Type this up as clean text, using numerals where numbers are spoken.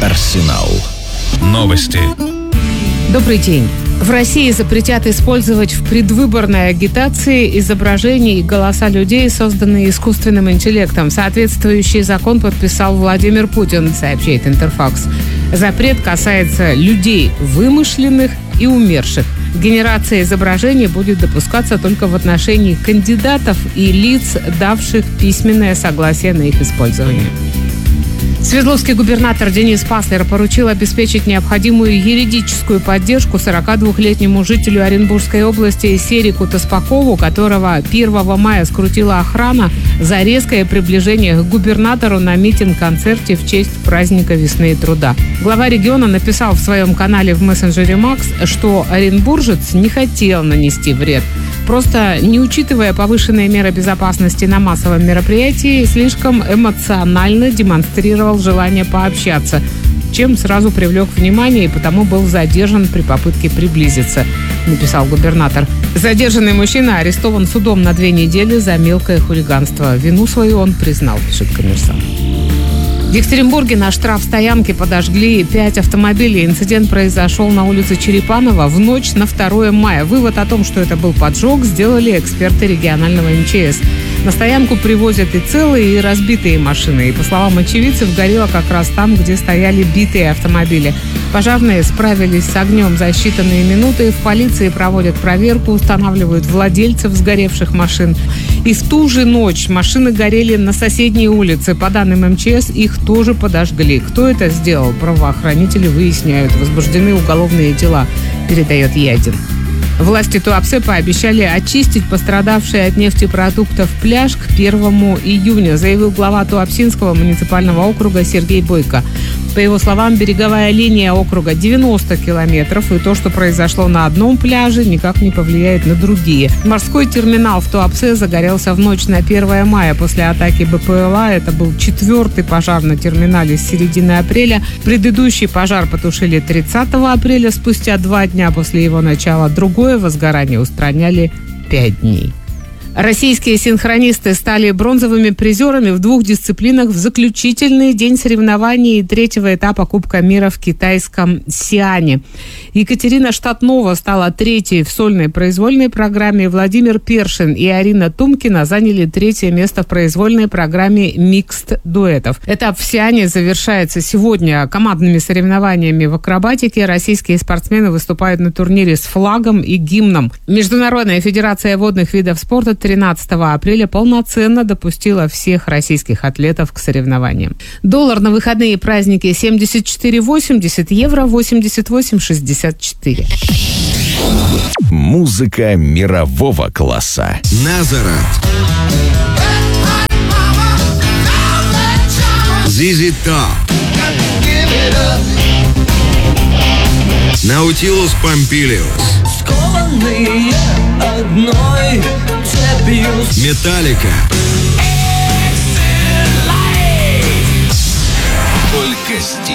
Арсенал новости. Добрый день. В России запретят использовать в предвыборной агитации изображения и голоса людей, созданные искусственным интеллектом. Соответствующий закон подписал Владимир Путин, сообщает Интерфакс. Запрет касается людей вымышленных и умерших. Генерация изображений будет допускаться только в отношении кандидатов и лиц, давших письменное согласие на их использование. Свердловский губернатор Денис Паслер поручил обеспечить необходимую юридическую поддержку 42-летнему жителю Оренбургской области Серику Таспакову, которого 1 мая скрутила охрана за резкое приближение к губернатору на митинг-концерте в честь праздника весны и труда. Глава региона написал в своем канале в мессенджере Макс, что оренбуржец не хотел нанести вред. Просто, не учитывая повышенные меры безопасности на массовом мероприятии, слишком эмоционально демонстрировал желание пообщаться, чем сразу привлек внимание и потому был задержан при попытке приблизиться, написал губернатор. Задержанный мужчина арестован судом на 2 недели за мелкое хулиганство. Вину свою он признал, пишет «Коммерсант». В Екатеринбурге на штрафстоянке подожгли 5 автомобилей. Инцидент произошел на улице Черепанова в ночь на 2 мая. Вывод о том, что это был поджог, сделали эксперты регионального МЧС. На стоянку привозят и целые, и разбитые машины. И, по словам очевидцев, горело как раз там, где стояли битые автомобили. Пожарные справились с огнем за считанные минуты. В полиции проводят проверку, устанавливают владельцев сгоревших машин. И в ту же ночь машины горели на соседней улице. По данным МЧС, их тоже подожгли. Кто это сделал, правоохранители выясняют. Возбуждены уголовные дела, передает Е1. Власти Туапсе пообещали очистить пострадавший от нефтепродуктов пляж к 1 июня, заявил глава Туапсинского муниципального округа Сергей Бойко. По его словам, береговая линия округа 90 километров, и то, что произошло на одном пляже, никак не повлияет на другие. Морской терминал в Туапсе загорелся в ночь на 1 мая после атаки БПЛА. Это был 4-й пожар на терминале с середины апреля. Предыдущий пожар потушили 30 апреля, спустя 2 дня после его начала. Другое возгорание устраняли 5 дней. Российские синхронисты стали бронзовыми призерами в 2 дисциплинах в заключительный день соревнований 3-го этапа Кубка мира в китайском Сиане. Екатерина Штатнова стала 3-й в сольной произвольной программе. Владимир Першин и Арина Тумкина заняли 3-е место в произвольной программе микст дуэтов. Этап в Сиане завершается сегодня командными соревнованиями в акробатике. Российские спортсмены выступают на турнире с флагом и гимном. Международная федерация водных видов спорта 13 апреля полноценно допустила всех российских атлетов к соревнованиям. Доллар на выходные праздники 74,80, евро 88,64. Музыка мирового класса. Назарет. ZZ Top. Наутилус Помпилиус. Скованные одной цепью. Металлика. Только здесь.